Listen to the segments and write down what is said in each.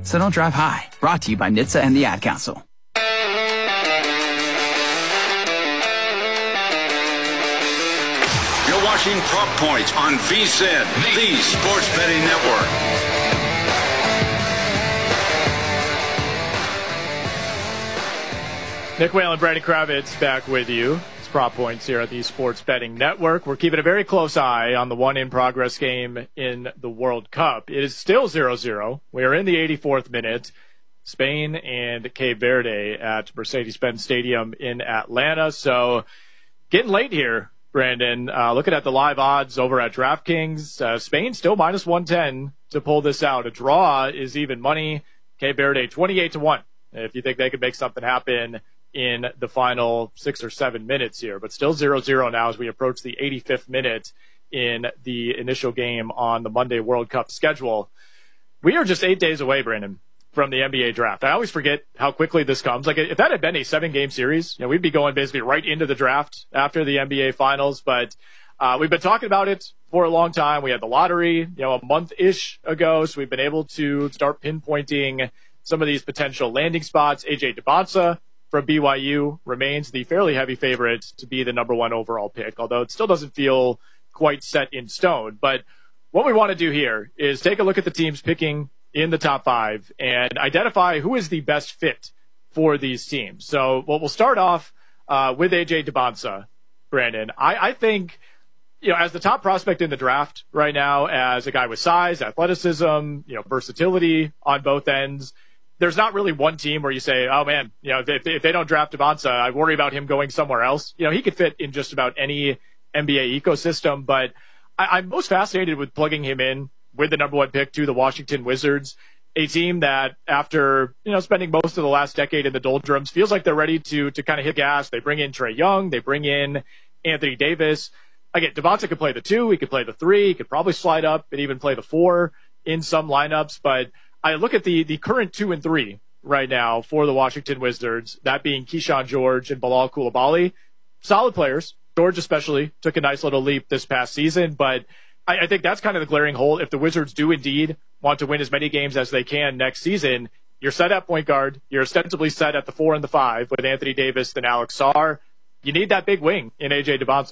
So don't drive high. Brought to you by NHTSA and the Ad Council. You're watching Prop Points on VSiN, the Sports Betting Network. Nick Whalen, Brandon Kravitz back with you. It's Prop Points here at the Sports Betting Network. We're keeping a very close eye on the one in-progress game in the World Cup. It is still 0-0. We are in the 84th minute. Spain and Cape Verde at Mercedes-Benz Stadium in Atlanta. So getting late here, Brandon. Looking at the live odds over at DraftKings, Spain still minus 110 to pull this out. A draw is even money. Cape Verde 28-1 if you think they could make something happen in the final 6 or 7 minutes here. But still 0-0 now as we approach the 85th minute in the initial game on the Monday World Cup schedule. We are just 8 days away, Brandon, from the NBA draft. I always forget how quickly this comes. Like, if that had been a 7-game series, we'd be going basically right into the draft after the NBA finals. But we've been talking about it for a long time. We had the lottery, a month-ish ago. So we've been able to start pinpointing some of these potential landing spots. AJ Dybantsa from BYU remains the fairly heavy favorite to be the number 1 overall pick, although it still doesn't feel quite set in stone. But what we want to do here is take a look at the teams picking in the top 5 and identify who is the best fit for these teams. So we'll start off with AJ Dybantsa, Brandon. I think, as the top prospect in the draft right now, as a guy with size, athleticism, versatility on both ends, there's not really one team where you say, oh man, if they don't draft Dybantsa, I worry about him going somewhere else. He could fit in just about any NBA ecosystem, but I'm most fascinated with plugging him in with the number 1 pick to the Washington Wizards, a team that after, spending most of the last decade in the doldrums, feels like they're ready to kind of hit gas. They bring in Trae Young. They bring in Anthony Davis. Again, Dybantsa could play the 2. He could play the 3. He could probably slide up and even play the 4 in some lineups. But I look at the current 2 and 3 right now for the Washington Wizards, that being Keyshawn George and Bilal Coulibaly. Solid players. George especially took a nice little leap this past season, but I think that's kind of the glaring hole. If the Wizards do indeed want to win as many games as they can next season, you're set at point guard. You're ostensibly set at the 4 and the 5 with Anthony Davis and Alex Sarr. You need that big wing in AJ Dybantsa.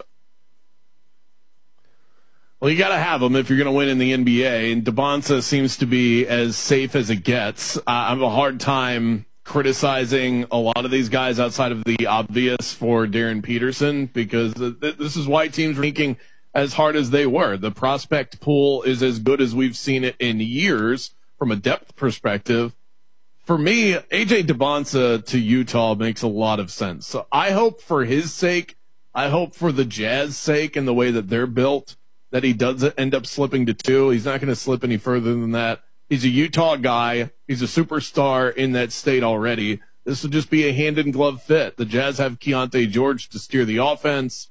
Well, you got to have him if you're going to win in the NBA, and Dybantsa seems to be as safe as it gets. I have a hard time criticizing a lot of these guys outside of the obvious for Darren Peterson, because this is why teams are ranking as hard as they were. The prospect pool is as good as we've seen it in years from a depth perspective. For me, AJ Dybantsa to Utah makes a lot of sense. So I hope for his sake, I hope for the Jazz sake and the way that they're built, that he doesn't end up slipping to 2. He's not going to slip any further than that. He's a Utah guy. He's a superstar in that state already. This will just be a hand-in-glove fit. The Jazz have Keontae George to steer the offense.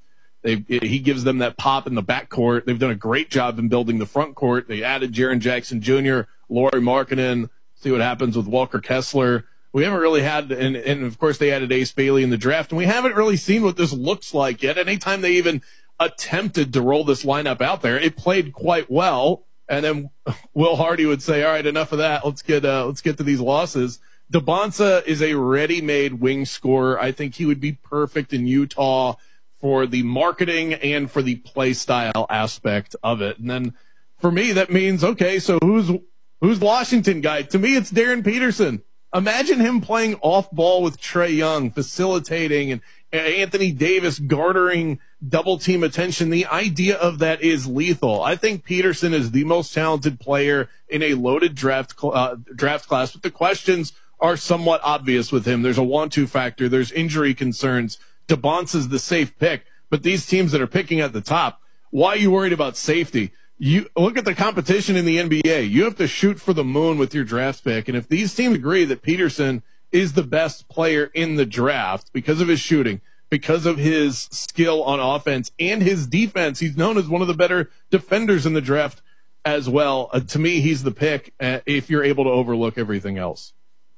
He gives them that pop in the backcourt. They've done a great job in building the front court. They added Jaren Jackson Jr., Lauri Markkanen. See what happens with Walker Kessler. We haven't really had, and of course they added Ace Bailey in the draft, and we haven't really seen what this looks like yet. Anytime they even attempted to roll this lineup out there, it played quite well. And then Will Hardy would say, all right, enough of that. Let's get to these losses. Dybantsa is a ready-made wing scorer. I think he would be perfect in Utah for the marketing and for the play style aspect of it. And then for me, that means, okay, so who's Washington guy? To me, it's Darren Peterson. Imagine him playing off ball with Trae Young, facilitating, and Anthony Davis garnering double team attention. The idea of that is lethal. I think Peterson is the most talented player in a loaded draft class, but the questions are somewhat obvious with him. There's a 1-2 factor. There's injury concerns. Dybantsa's the safe pick, but these teams that are picking at the top, why are you worried about safety? You look at the competition in the NBA. You have to shoot for the moon with your draft pick. And if these teams agree that Peterson is the best player in the draft because of his shooting, because of his skill on offense and his defense, he's known as one of the better defenders in the draft as well. To me, he's the pick if you're able to overlook everything else.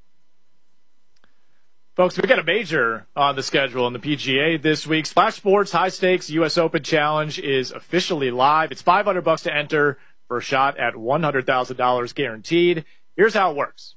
Folks, we got a major on the schedule in the PGA this week. Splash Sports High Stakes U.S. Open Challenge is officially live. It's $500 to enter for a shot at $100,000 guaranteed. Here's how it works.